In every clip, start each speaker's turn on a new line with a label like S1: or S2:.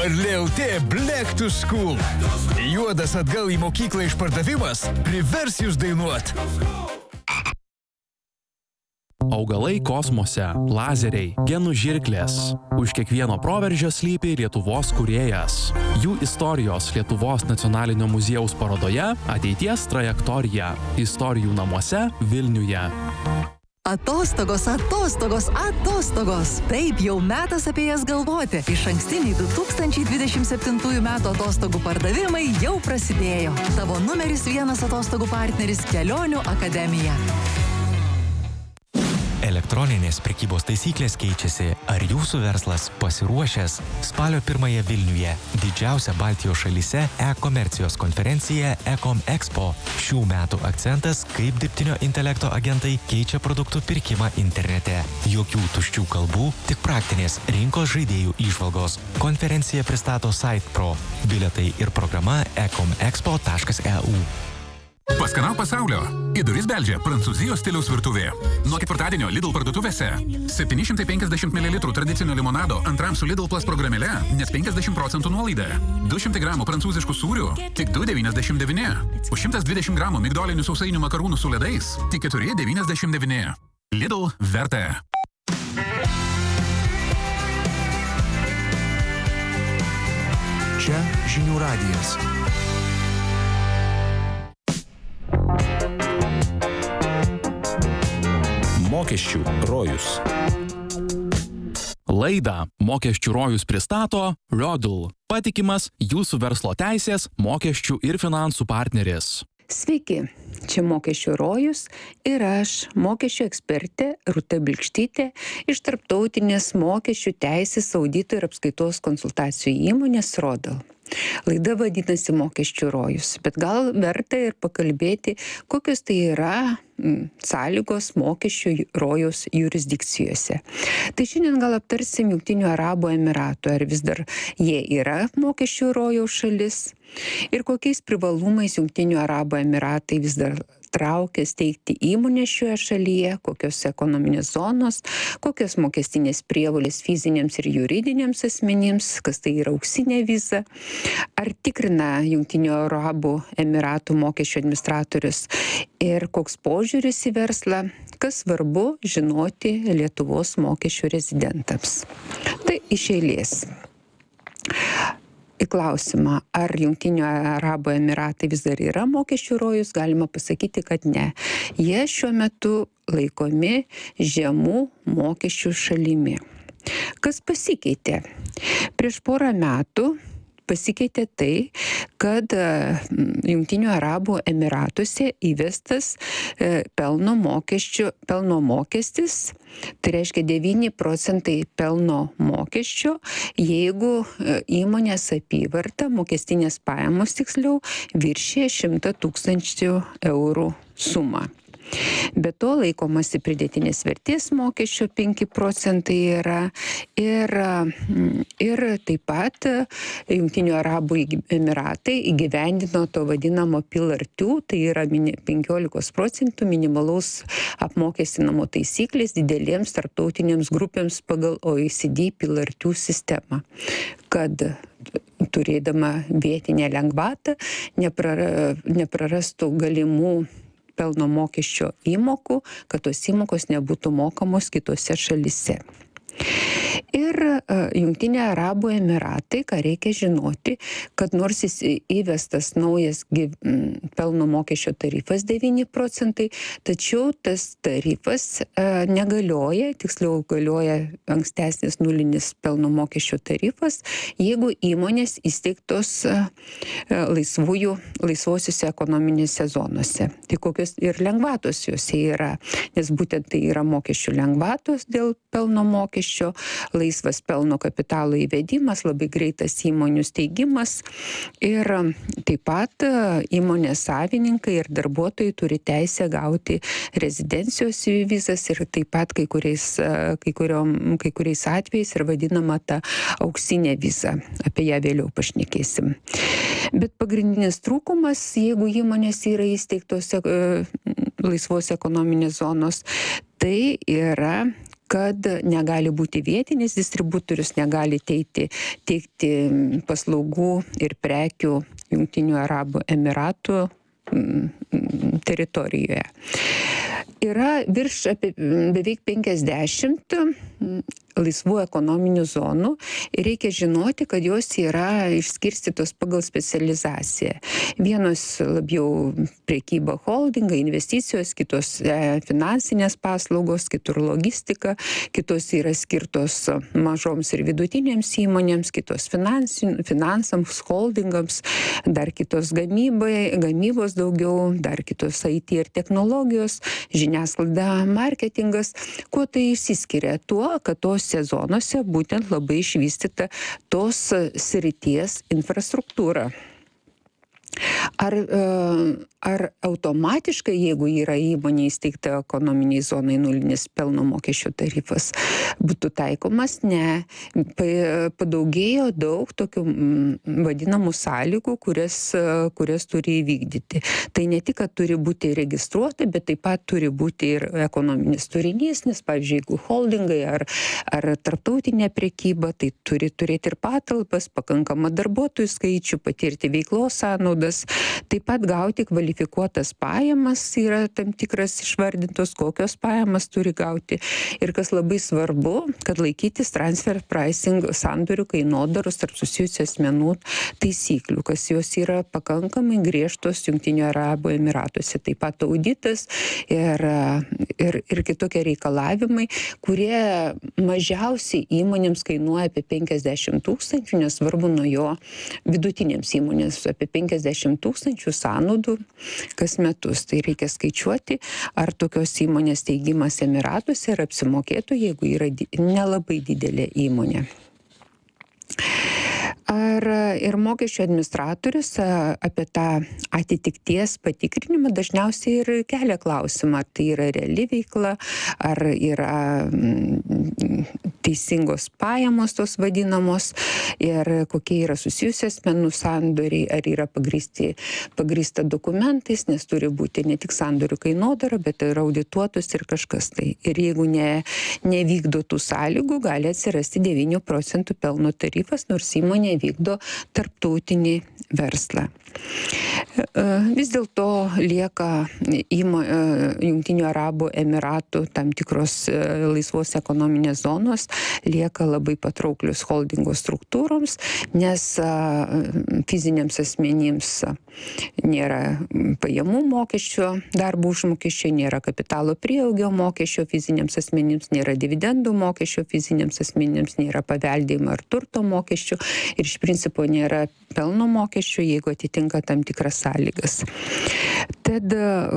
S1: Varlė.lt Black to School. Juodas atgal į mokyklą išpardavimas privers jūs dainuot.
S2: Augalai kosmose, lazeriai, genų žirklės. Už kiekvieno proveržio slypi Lietuvos kūrėjas. Jų istorijos Lietuvos nacionalinio muziejaus parodoje Ateities trajektorija. Istorijų namuose Vilniuje.
S3: Atostogos, atostogos, atostogos. Taip, jau metas apie jas galvoti. Išankstiniai 2027 metų atostogų pardavimai jau prasidėjo. Tavo numeris 1 atostogų partneris Kelionių akademija.
S4: Elektroninės prekybos taisyklės keičiasi. Ar jūsų verslas pasiruošęs? Spalio 1 Vilniuje didžiausia Baltijos šalyse e-komercijos konferencija Ecom Expo. Šių metų akcentas, kaip dirbtinio intelekto agentai keičia produktų pirkimą internete. Jokių tuščių kalbų, tik praktinės rinkos žaidėjų įžvalgos. Konferencija pristato SitePro. Bilietai ir programa ecomexpo.eu.
S5: Paskanau pasaulio. Į duris beldžia Prancūzijos stiliaus virtuvė. Nuo ketvirtadienio Lidl parduotuvėse 750 ml tradicinio limonado antram su Lidl Plus programėle net 50% nuolaida. 200 gramų prancūziškų sūrių tik 2,99. Už 120 gramų migdolinių sausainių makarūnų su ledais tik 4,99. Lidl verta.
S1: Čia Žinių radijas. Mokesčių rojus.
S2: Laidą Mokesčių rojus pristato Rodl. Patikimas jūsų verslo teisės, mokesčių ir finansų partneris.
S6: Sveiki, čia Mokesčių rojus ir aš, mokesčių ekspertė Rūta Bilkštytė iš tarptautinės mokesčių teisės audito ir apskaitos konsultacijų įmonės Rodl. Laida vadinasi Mokesčių rojus, bet gal verta ir pakalbėti, kokios tai yra sąlygos mokesčių rojaus jurisdikcijose. Tai šiandien gal aptarsim Jungtinių Arabų Emiratų, ar vis dar jie yra mokesčių rojaus šalis ir kokiais privalumais Jungtinių Arabų Emiratai vis dar traukia steigti įmonę šioje šalyje, kokios ekonominės zonos, kokios mokestinės prievolės fiziniams ir juridiniams asmenims, kas tai yra auksinė viza, ar tikrina Jungtinių Arabų Emiratų mokesčių administratorius ir koks požiūris į verslą, kas svarbu žinoti Lietuvos mokesčių rezidentams. Tai iš eilės. Į klausimą, ar Jungtinių Arabų Emiratai vis dar yra mokesčių rojus, galima pasakyti, kad ne. Jie šiuo metu laikomi žemų mokesčių šalimi. Kas pasikeitė? Prieš porą metų pasikeitė tai, kad Jungtinių Arabų Emiratuose įvestas pelno mokestis, tai reiškia 9% pelno mokesčio, jeigu įmonės apyvarta, mokestinės pajamos tiksliau, viršija 100 000 eurų sumą. Be to laikomasi pridėtinės vertės mokesčio 5% yra ir taip pat Jungtinių Arabų Emiratai įgyvendino to vadinamo Pillar 2, tai yra 15% minimalaus apmokestinamo taisyklės didelėms tarptautinėms grupėms pagal OECD Pillar 2 sistemą, kad turėdama vietinę lengvatą neprarastų galimų pelno mokesčio įmokų, kad tos įmokos nebūtų mokamos kitose šalyse. Ir Jungtinių Arabų Emiratai, ką reikia žinoti, kad nors jis įvestas naujas pelno mokesčio tarifas 9%, tačiau tas tarifas negalioja, tiksliau galioja ankstesnis nulinis pelno mokesčio tarifas, jeigu įmonės įsteigtos laisvosiuose ekonominėse zonose. Tai kokios ir lengvatos jose yra, nes būtent tai yra mokesčių lengvatos dėl pelno mokesčio, laisvas pelno kapitalo įvedimas, labai greitas įmonių steigimas ir taip pat įmonės savininkai ir darbuotojai turi teisę gauti rezidencijos vizas ir taip pat kai kuriais atvejais ir vadinama ta auksinė viza. Apie ją vėliau pašnekėsim. Bet pagrindinis trūkumas, jeigu įmonės yra įsteigtos laisvos ekonominės zonos, tai yra kad negali būti vietinis distributorius, negali teikti paslaugų ir prekių Jungtinių Arabų Emiratų teritorijoje. Yra beveik 50 laisvų ekonominių zonų ir reikia žinoti, kad jos yra išskirstytos pagal specializaciją. Vienos labiau prekyba holdingai, investicijos, kitos finansinės paslaugos, kitur logistika, kitos yra skirtos mažoms ir vidutinėms įmonėms, kitos finansams, holdingams, dar kitos gamybos daugiau, dar kitos IT ir technologijos, žiniasklaida, marketingas. Kuo tai išsiskiria? Tuo, kad tose zonose būtent labai išvystyta tos srities infrastruktūra. Ar automatiškai, jeigu yra įmonė įsteigta ekonominiai zonai, nulinis pelno mokesčio tarifas būtų taikomas? Ne. Padaugėjo daug tokių vadinamų sąlygų, kurias turi įvykdyti. Tai ne tik, kad turi būti registruoti, bet taip pat turi būti ir ekonominis turinys, nes, pavyzdžiui, jeigu holdingai ar tarptautinė prekyba, tai turi turėti ir patalpas, pakankamą darbuotojų skaičių, patirti veiklos sąnaudas, taip pat gauti kvalifikuotas pajamas, yra tam tikras išvardintos, kokios pajamas turi gauti. Ir kas labai svarbu, kad laikytis transfer pricing sandorių kainodaros tarp susijusių asmenų taisyklių, kas jos yra pakankamai griežtos Jungtinių Arabų Emiratuose. Taip pat auditas ir kitokie reikalavimai, kurie mažiausiai įmonėms kainuoja apie 50 000, nesvarbu nuo jo vidutinėms įmonėms apie 50 000 sąnaudų kas metus. Tai reikia skaičiuoti, ar tokios įmonės teigimas Emiratuose ir apsimokėtų, jeigu yra nelabai didelė įmonė. Ir mokesčių administratorius apie tą atitikties patikrinimą dažniausiai ir kelia klausimą, ar tai yra reali veikla, ar yra teisingos pajamos tos vadinamos ir kokie yra susijusi asmenų sandoriai, ar yra pagrįsta dokumentais, nes turi būti ne tik sandorių kainodara, bet ir audituotus ir kažkas tai. Ir jeigu nevykdo tų sąlygų, gali atsirasti 9% pelno tarifas, nors įmonė vykdo tarptautinį verslą. Vis dėlto lieka Jungtinių Arabų Emiratų tam tikros laisvos ekonominės zonos, lieka labai patrauklius holdingo struktūroms, nes fiziniams asmenims nėra pajamų mokesčio, darbo užmokesčio, nėra kapitalo prieaugio mokesčio fiziniams asmenims, nėra dividendų mokesčio fiziniams asmenims, nėra paveldėjimo ar turto mokesčio ir iš principo nėra pelno mokesčio, jeigu atitinka tam tikras sąlygas. Tad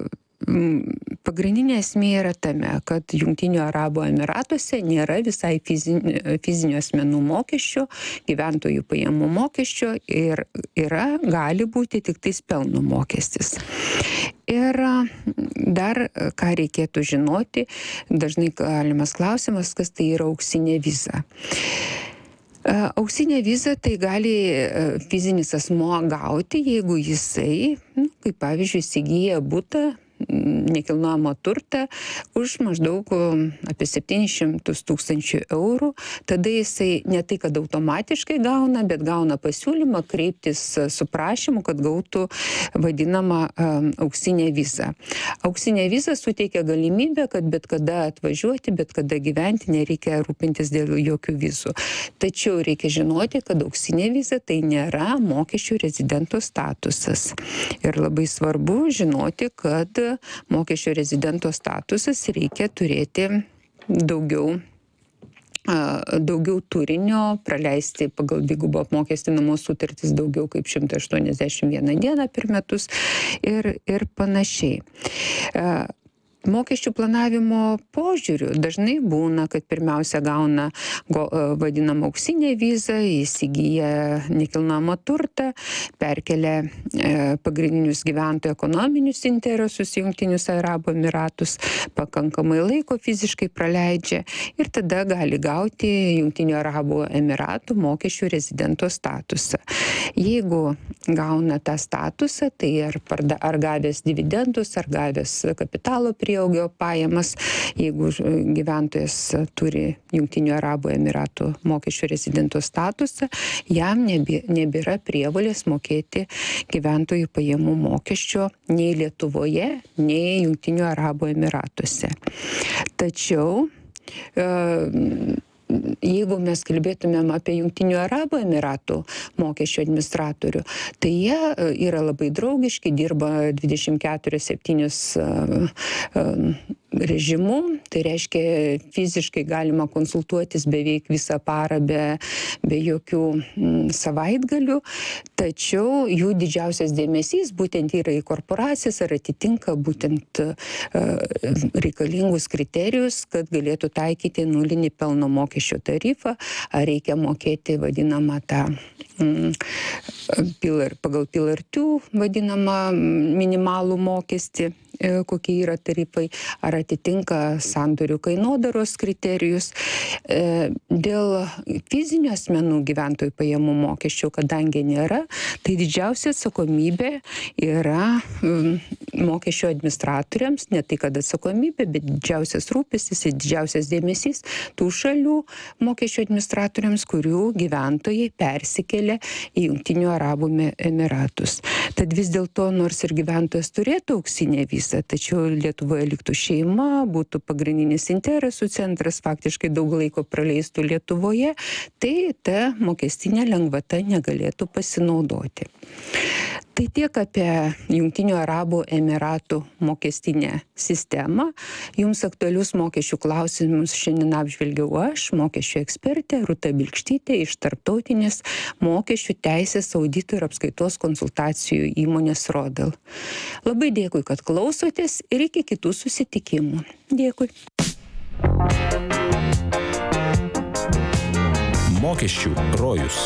S6: pagrindinė esmė yra tame, kad Jungtinių Arabų Emiratuose nėra visai fizinių asmenų mokesčio, gyventojų pajamų mokesčio ir gali būti tik tais pelno mokestis. Ir dar, ką reikėtų žinoti, dažnai galimas klausimas, kas tai yra auksinė viza. Auksinę vizą tai gali fizinis asmuo gauti, jeigu jisai, kaip pavyzdžiui, įsigyja butą, nekilnojamą turtą už maždaug apie 700 000 eurų, tada jisai ne tai, kad automatiškai gauna, bet gauna pasiūlymą kreiptis su prašymu, kad gautų vadinamą auksinę vizą. Auksinė viza suteikia galimybę, kad bet kada atvažiuoti, bet kada gyventi, nereikia rūpintis dėl jokių vizų. Tačiau reikia žinoti, kad auksinė viza tai nėra mokesčių rezidento statusas. Ir labai svarbu žinoti, kad mokesčio rezidento statusas reikia turėti daugiau turinio, praleisti pagal dvigubo apmokestinamo sutartis daugiau kaip 181 dieną per metus ir panašiai. Mokesčių planavimo požiūriu dažnai būna, kad pirmiausia gauna vadinamą auksinę vizą, įsigyja nekilnojamą turtą, perkelia pagrindinius gyventojų ekonominius interesus į Jungtinius Arabų Emiratus, pakankamai laiko fiziškai praleidžia ir tada gali gauti Jungtinių Arabų Emiratų mokesčių rezidento statusą. Jeigu gauna tą statusą, tai ar gavęs dividendus, ar gavęs kapitalo prieaugio pajamas, jeigu gyventojas turi Jungtinių Arabų Emiratų mokesčių rezidento statusą, jam nebėra prievolės mokėti gyventojų pajamų mokesčio nei Lietuvoje, nei Jungtinių Arabų Emiratuose. Tačiau jeigu mes kalbėtumėm apie Jungtinių Arabų Emiratų mokesčių administratorių, tai jie yra labai draugiški, dirba 24/7 režimu, tai reiškia fiziškai galima konsultuotis beveik visą parą be jokių savaitgalių, tačiau jų didžiausias dėmesys būtent yra į korporacijas ar atitinka būtent reikalingus kriterijus, kad galėtų taikyti nulinį pelno mokesčio tarifą, ar reikia mokėti vadinamą tą pagal Pillar 2 vadinamą minimalų mokestį, kokie yra tarifai, ar atitinka sandorių kainodaros kriterijus. Dėl fizinių asmenų gyventojų pajamų mokesčio, kadangi nėra, tai didžiausia atsakomybė yra mokesčio administratoriams, ne tai kad atsakomybė, bet didžiausias rūpestis ir didžiausias dėmesys tų šalių mokesčio administratoriams, kurių gyventojai persikėlė į Jungtinių Arabų Emiratus. Tad vis dėlto, nors ir gyventojas turėtų auksinę vizą, tačiau Lietuvoje liktų šeima, būtų pagrindinis interesų centras, faktiškai daug laiko praleistų Lietuvoje, tai ta mokestinė lengvata negalėtų pasinaudoti. Tai tiek apie Jungtinių Arabų Emiratų mokestinę sistemą. Jums aktualius mokesčių klausimus šiandien apžvelgiau aš, mokesčių ekspertė Rūta Bilkštytė iš Tarptautinės mokesčių teisės audito ir apskaitos konsultacijų įmonės Rodal. Labai dėkui, kad klausotės ir iki kitų susitikimų. Dėkui.
S7: Mokesčių rojus.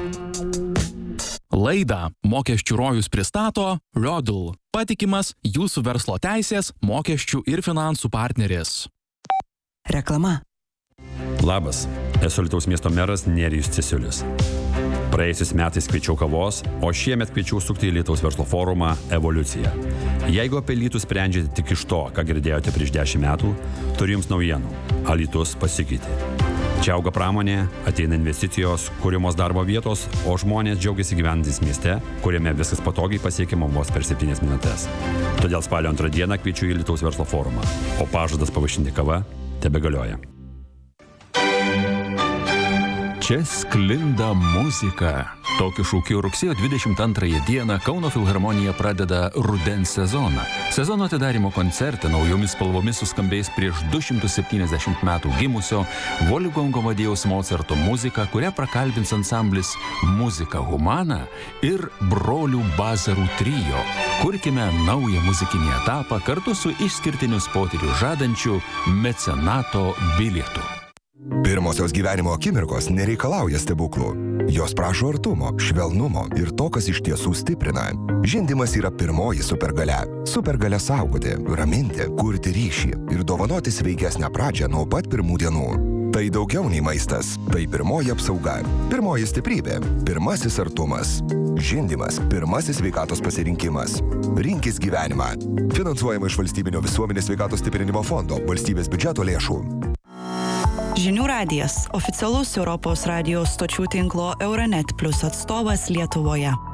S2: Laidą Mokesčių rojus pristato Rodal, patikimas jūsų verslo teisės, mokesčių ir finansų partneris.
S8: Reklama.
S9: Labas, esu Alytaus miesto meras Nerijus Cesiulis. Praėjusiais metais kviečiau kavos, o šiemet kviečiau sukti į Alytaus verslo forumą Evoliucija. Jeigu apie Alytų sprendžiate tik iš to, ką girdėjote prieš 10 metų, turiu jums naujienų. Alytus pasikeitė. Čia auga pramonė, ateina investicijos, kūrimos darbo vietos, o žmonės džiaugiasi gyvenantys mieste, kuriame viskas patogiai pasiekiama vos per 7 minutes. Todėl spalio 2 dieną kviečiu į Alytaus verslo forumą, o pažadas pavaišinti kava tebegalioja.
S7: Čia sklinda muzika. Tokiu šūkiu rugsėjo 22 dieną Kauno filharmonija pradeda rudens sezoną. Sezono atidarymo koncerte naujomis spalvomis suskambės prieš 270 metų gimusio Wolfgango Amadėjaus Mocarto muzika, kurią prakalbins ansamblis Muzika Humana ir brolių Bazarų trio. Kurkime naują muzikinį etapą kartu su išskirtinius potyrius žadančiu mecenato bilietu.
S10: Pirmosios gyvenimo akimirkos nereikalauja stebuklų. Jos prašo artumo, švelnumo ir to, kas iš tiesų stiprina. Žindymas yra pirmoji supergalia. Supergalia saugoti, raminti, kurti ryšį ir dovanoti sveikesnę pradžią nuo pat pirmų dienų. Tai daugiau nei maistas. Tai pirmoji apsauga, pirmoji stiprybė, pirmasis artumas. Žindymas – pirmasis sveikatos pasirinkimas. Rinkis gyvenimą. Finansuojama iš Valstybinio visuomenės sveikatos stiprinimo fondo, valstybės biudžeto lėšų.
S8: Žinių radijas – oficialus Europos radijos stočių tinklo Euronet Plus atstovas Lietuvoje.